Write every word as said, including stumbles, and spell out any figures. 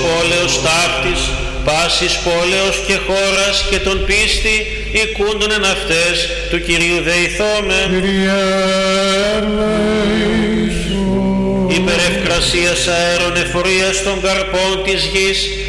πόλεως ταύτης, πάσης πόλεως και χώρας και τον πίστη οικούντον εν αυτές του Κυρίου δεηθόμεν. Υπερευκρασίας αέρων εφορίας των καρπών της γης,